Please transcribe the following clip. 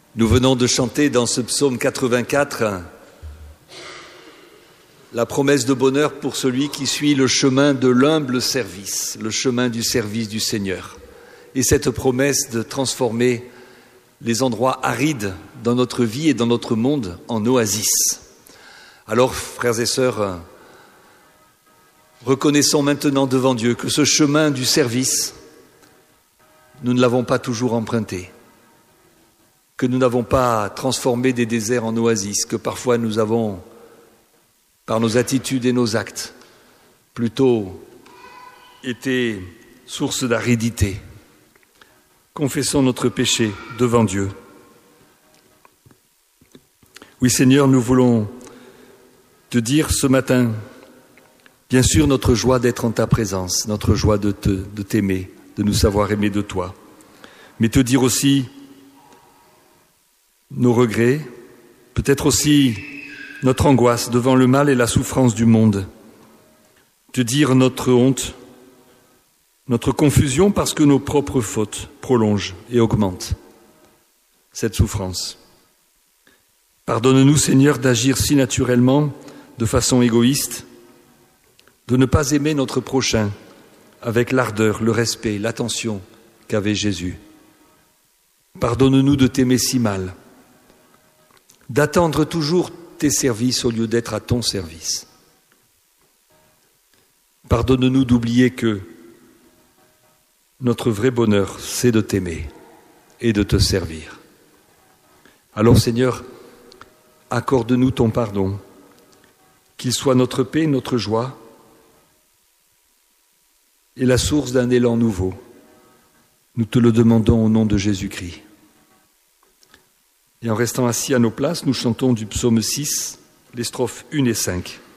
Nous venons de chanter dans ce psaume 84 la promesse de bonheur pour celui qui suit le chemin de l'humble service, le chemin du service du Seigneur. Et cette promesse de transformer les endroits arides dans notre vie et dans notre monde en oasis. Alors, frères et sœurs, reconnaissons maintenant devant Dieu que ce chemin du service, nous ne l'avons pas toujours emprunté, que nous n'avons pas transformé des déserts en oasis, que parfois nous avons, par nos attitudes et nos actes, plutôt été source d'aridité. Confessons notre péché devant Dieu. Oui, Seigneur, nous voulons te dire ce matin, bien sûr, notre joie d'être en ta présence, notre joie de t'aimer, de nous savoir aimer de toi, mais te dire aussi nos regrets, peut-être aussi notre angoisse devant le mal et la souffrance du monde, te dire notre honte, notre confusion parce que nos propres fautes prolongent et augmentent cette souffrance. Pardonne-nous, Seigneur, d'agir si naturellement, de façon égoïste, de ne pas aimer notre prochain avec l'ardeur, le respect, l'attention qu'avait Jésus. Pardonne-nous de t'aimer si mal, d'attendre toujours tes services au lieu d'être à ton service. Pardonne-nous d'oublier que notre vrai bonheur, c'est de t'aimer et de te servir. Alors, Seigneur, accorde-nous ton pardon, qu'il soit notre paix, notre joie et la source d'un élan nouveau. Nous te le demandons au nom de Jésus-Christ. Et en restant assis à nos places, nous chantons du psaume 6, les strophes 1 et 5.